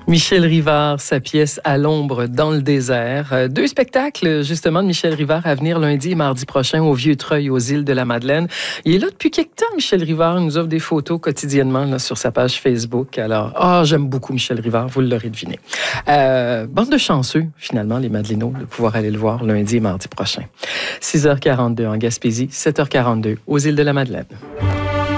Michel Rivard, sa pièce « À l'ombre dans le désert ». Deux spectacles, justement, de Michel Rivard à venir lundi et mardi prochain au Vieux-Treuil, aux îles de la Madeleine. Il est là depuis quelque temps, Michel Rivard. Il nous offre des photos quotidiennement là, sur sa page Facebook. Alors, j'aime beaucoup Michel Rivard, vous l'aurez deviné. Bande de chanceux, finalement, les Madeleinots, de pouvoir aller le voir lundi et mardi prochain. 6h42 en Gaspésie, 7h42 aux îles de la Madeleine.